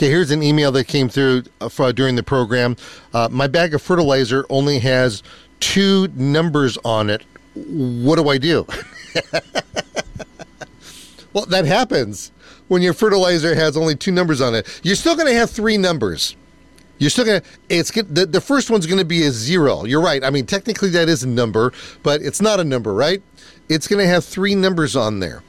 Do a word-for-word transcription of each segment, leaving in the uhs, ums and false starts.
Okay, here's an email that came through uh, for, during the program. Uh, my bag of fertilizer only has two numbers on it. What do I do? Well, that happens when your fertilizer has only two numbers on it. You're still going to have three numbers. You're still going to, it's the, the first one's going to be a zero. You're right. I mean, technically that is a number, but it's not a number, right? It's going to have three numbers on there.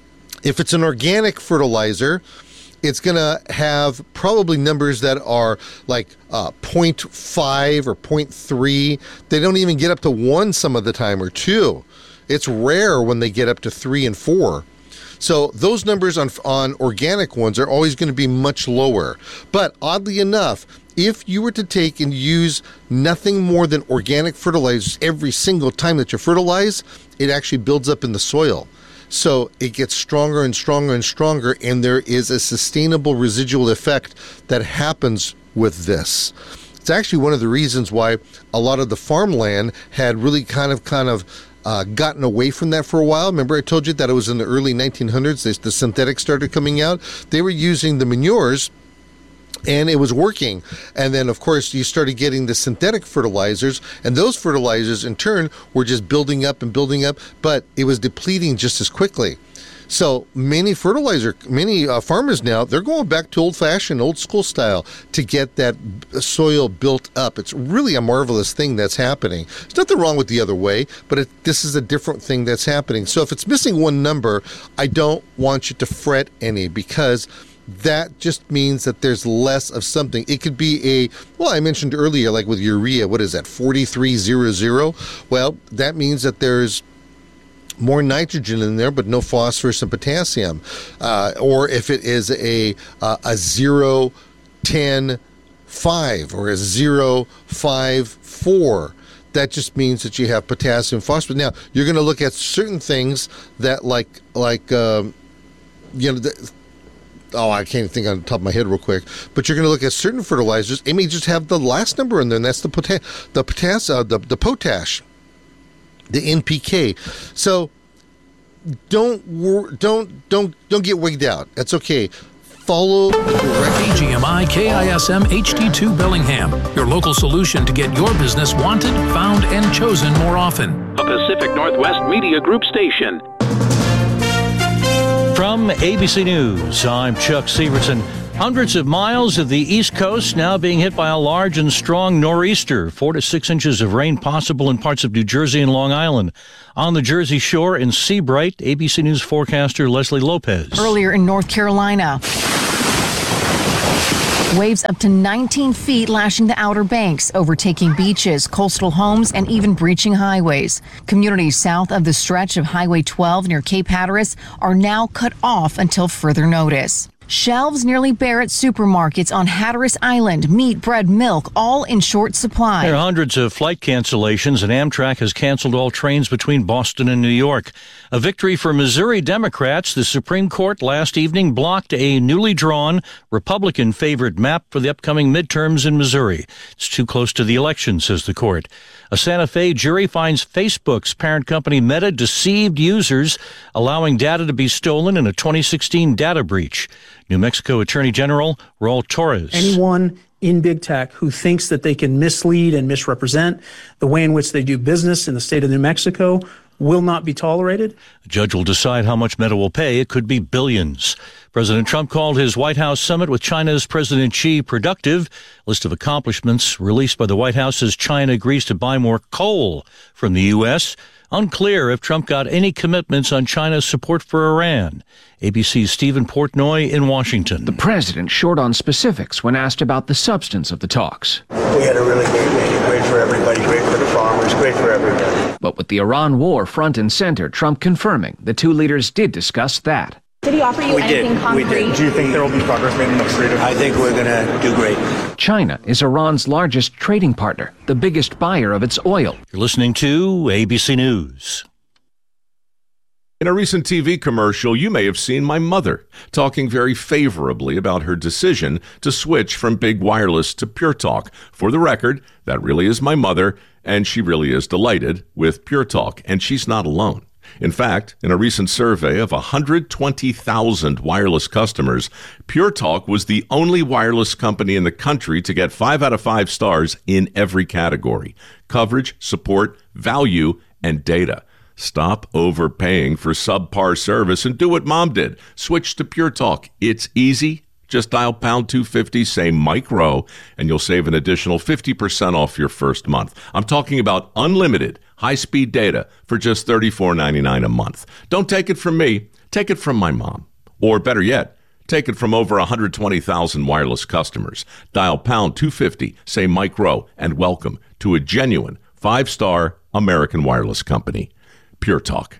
If it's an organic fertilizer, it's going to have probably numbers that are like uh, zero point five or zero point three. They don't even get up to one some of the time, or two. It's rare when they get up to three and four. So those numbers on on organic ones are always going to be much lower. But oddly enough, if you were to take and use nothing more than organic fertilizers every single time that you fertilize, it actually builds up in the soil. So it gets stronger and stronger and stronger, and there is a sustainable residual effect that happens with this. It's actually one of the reasons why a lot of the farmland had really kind of kind of Uh, gotten away from that for a while. Remember I told you that it was in the early nineteen hundreds, the, the synthetics started coming out. They were using the manures, and it was working. And then, of course, you started getting the synthetic fertilizers, and those fertilizers, in turn, were just building up and building up, but it was depleting just as quickly. So many fertilizer, many uh, farmers now, they're going back to old-fashioned, old-school style to get that soil built up. It's really a marvelous thing that's happening. There's nothing wrong with the other way, but it, this is a different thing that's happening. So if it's missing one number, I don't want you to fret any, because that just means that there's less of something. It could be a, well, I mentioned earlier, like with urea, what is that, forty-three hundred? Well, that means that there's more nitrogen in there, but no phosphorus and potassium. Uh, or if it is a uh, a zero ten five or a zero five four, that just means that you have potassium, phosphorus. Now you're going to look at certain things that, like like um, you know. The, Oh, I can't think on the top of my head real quick. But you're going to look at certain fertilizers. It may just have the last number in there, and that's the pota- the potass, uh, the the potash. The N P K. So don't wor- don't don't don't get wigged out. That's okay. Follow A G M I K I S M H D two Bellingham, your local solution to get your business wanted, found, and chosen more often. A Pacific Northwest Media Group station. From A B C News, I'm Chuck Severson. Hundreds of miles of the East Coast now being hit by a large and strong nor'easter. Four to six inches of rain possible in parts of New Jersey and Long Island. On the Jersey Shore in Seabright, A B C News forecaster Leslie Lopez. Earlier in North Carolina, waves up to nineteen feet lashing the Outer Banks, overtaking beaches, coastal homes, and even breaching highways. Communities south of the stretch of Highway twelve near Cape Hatteras are now cut off until further notice. Shelves nearly bare at supermarkets on Hatteras Island. Meat, bread, milk, all in short supply. There are hundreds of flight cancellations, and Amtrak has canceled all trains between Boston and New York. A victory for Missouri Democrats. The Supreme Court last evening blocked a newly drawn Republican-favored map for the upcoming midterms in Missouri. It's too close to the election, says the court. A Santa Fe jury finds Facebook's parent company Meta deceived users, allowing data to be stolen in a twenty sixteen data breach. New Mexico Attorney General Raul Torres. Anyone in big tech who thinks that they can mislead and misrepresent the way in which they do business in the state of New Mexico will not be tolerated. The judge will decide how much Meta will pay. It could be billions. President Trump called his White House summit with China's President Xi productive. List of accomplishments released by the White House says China agrees to buy more coal from the U S Unclear if Trump got any commitments on China's support for Iran. A B C's Stephen Portnoy in Washington. The president short on specifics when asked about the substance of the talks. We had a really great meeting, great for everybody, great for the farmers, great for everybody. But with the Iran war front and center, Trump confirming the two leaders did discuss that. Did he offer you we anything did. concrete? We did. Do you think there will be progress made in the next I think we're going to do great. China is Iran's largest trading partner, the biggest buyer of its oil. You're listening to A B C News. In a recent T V commercial, you may have seen my mother talking very favorably about her decision to switch from Big Wireless to Pure Talk. For the record, that really is my mother, and she really is delighted with Pure Talk, and she's not alone. In fact, in a recent survey of one hundred twenty thousand wireless customers, Pure Talk was the only wireless company in the country to get five out of five stars in every category: coverage, support, value, and data. Stop overpaying for subpar service and do what Mom did. Switch to Pure Talk. It's easy. Just dial pound two fifty, say Mike Rowe, and you'll save an additional fifty percent off your first month. I'm talking about unlimited high-speed data for just thirty-four ninety-nine a month. Don't take it from me. Take it from my mom. Or better yet, take it from over one hundred twenty thousand wireless customers. Dial pound two fifty, say Mike Rowe, and welcome to a genuine five-star American wireless company. Pure Talk.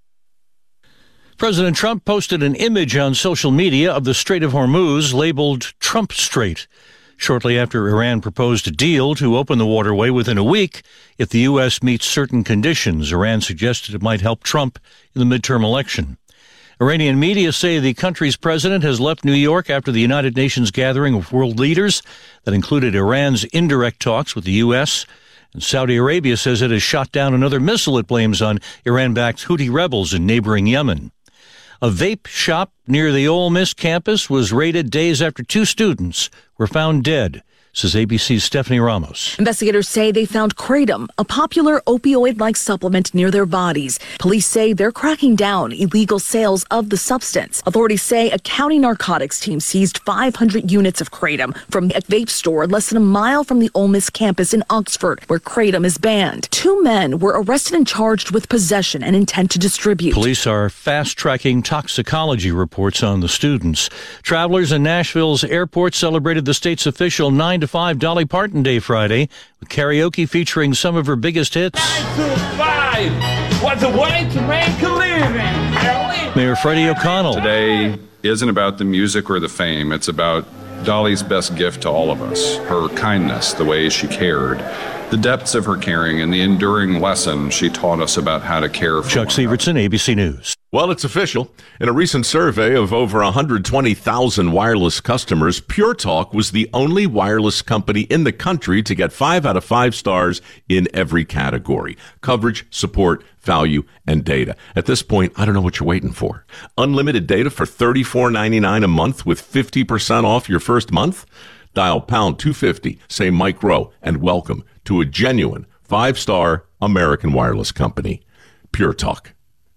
President Trump posted an image on social media of the Strait of Hormuz labeled Trump Strait. Shortly after Iran proposed a deal to open the waterway within a week if the U S meets certain conditions, Iran suggested it might help Trump in the midterm election. Iranian media say the country's president has left New York after the United Nations gathering of world leaders that included Iran's indirect talks with the U S, and Saudi Arabia says it has shot down another missile it blames on Iran-backed Houthi rebels in neighboring Yemen. A vape shop near the Ole Miss campus was raided days after two students were found dead, says A B C's Stephanie Ramos. Investigators say they found Kratom, a popular opioid-like supplement, near their bodies. Police say they're cracking down illegal sales of the substance. Authorities say a county narcotics team seized five hundred units of Kratom from a vape store less than a mile from the Ole Miss campus in Oxford, where Kratom is banned. Two men were arrested and charged with possession and intent to distribute. Police are fast-tracking toxicology reports on the students. Travelers in Nashville's airport celebrated the state's official nine to five Dolly Parton Day Friday with karaoke featuring some of her biggest hits. nine to five, what the white man can live in. Mayor Freddie O'Connell. Today isn't about the music or the fame. It's about Dolly's best gift to all of us, her kindness, the way she cared, the depths of her caring, and the enduring lesson she taught us about how to care for Chuck Sievertson, A B C News. Well, it's official. In a recent survey of over one hundred twenty thousand wireless customers, Pure Talk was the only wireless company in the country to get five out of five stars in every category: coverage, support, value, and data. At this point, I don't know what you're waiting for. Unlimited data for thirty-four ninety-nine a month with fifty percent off your first month? Dial pound two fifty, say Mike Rowe, and welcome to a genuine five-star American wireless company. Pure Talk.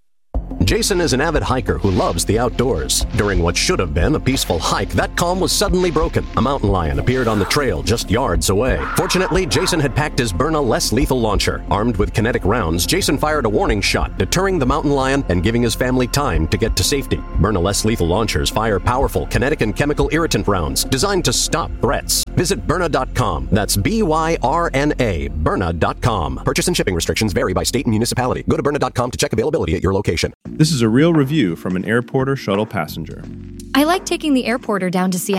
Jason is an avid hiker who loves the outdoors. During what should have been a peaceful hike, that calm was suddenly broken. A mountain lion appeared on the trail just yards away. Fortunately, Jason had packed his Byrna less lethal launcher. Armed with kinetic rounds, Jason fired a warning shot, deterring the mountain lion and giving his family time to get to safety. Byrna less lethal launchers fire powerful kinetic and chemical irritant rounds designed to stop threats. Visit Byrna dot com. That's B Y R N A, Byrna dot com. Purchase and shipping restrictions vary by state and municipality. Go to Byrna dot com to check availability at your location. This is a real review from an Airporter shuttle passenger. I like taking the Airporter down to Seattle.